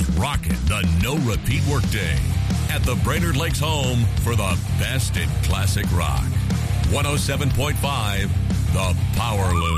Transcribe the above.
rocking the no-repeat workday at the Brainerd Lakes home for the best in classic rock. 107.5, The Power Loom.